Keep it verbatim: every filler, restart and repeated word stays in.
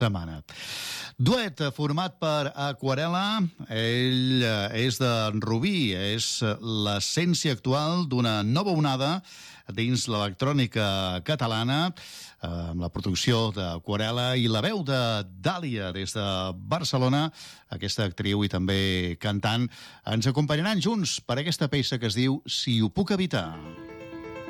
setmana. Duet format per Aquarela. Ell és de Rubí, és l'essència actual d'una nova onada dins l'electrònica catalana, amb la producció d'Aquarela i la veu de Dàlia des de Barcelona. Aquesta actriu i també cantant ens acompanyaran junts per aquesta peça que es diu Si ho puc evitar.